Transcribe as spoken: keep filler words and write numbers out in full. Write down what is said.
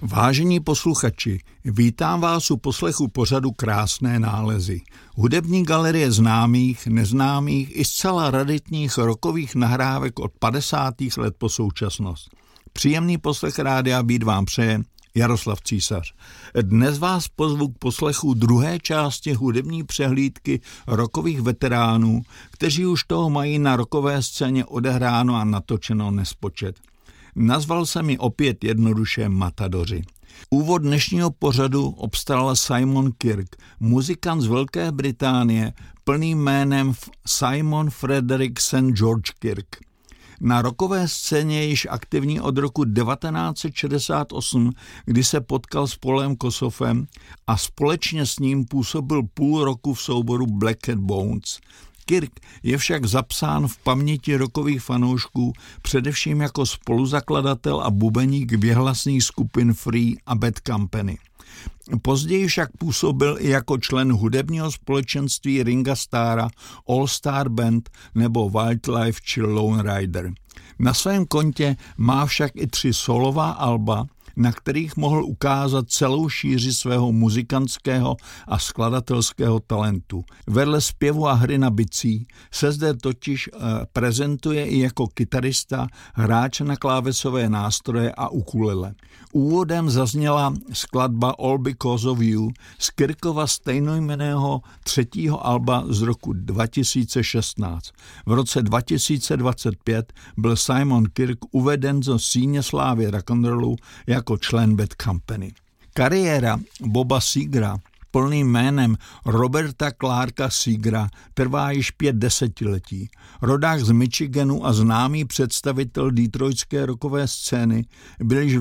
Vážení posluchači, vítám vás u poslechu pořadu Krásné nálezy. Hudební galerie známých, neznámých i zcela raritních rockových nahrávek od padesátých let po současnost. Příjemný poslech Rádia Beat vám přeje Jaroslav Císař. Dnes vás pozvu k poslechu druhé části hudební přehlídky rockových veteránů, kteří už toho mají na rockové scéně odehráno a natočeno nespočet. Nazval jsem ji opět jednoduše Matadoři. Úvod dnešního pořadu obstaral Simon Kirke, muzikant z Velké Británie, plným jménem Simon Frederick Saint George Kirke. Na rockové scéně je již aktivní od roku devatenáct set šedesát osm, kdy se potkal s Paulem Kossoffem a společně s ním působil půl roku v souboru Black Cat Bones. Kirke je však zapsán v paměti rockových fanoušků především jako spoluzakladatel a bubeník věhlasných skupin Free a Bad Company. Později však působil i jako člen hudebního společenství Ringa Starra, All Star Band nebo Wildlife či Lone Rider. Na svém kontě má však i tři solová alba, na kterých mohl ukázat celou šíři svého muzikantského a skladatelského talentu. Vedle zpěvu a hry na bicí se zde totiž e, prezentuje i jako kytarista, hráč na klávesové nástroje a ukulele. Úvodem zazněla skladba All Because of You z Kirkova stejnojmenného třetího alba z roku dva tisíce šestnáct. V roce dva tisíce dvacet pět byl Simon Kirke uveden do síně slávy rock'n'rollu jako člen Bad Company. Kariéra Boba Segera, plným jménem Roberta Clarka Segera, trvá již pět desetiletí. Rodák z Michiganu a známý představitel detroitské rockové scény byl již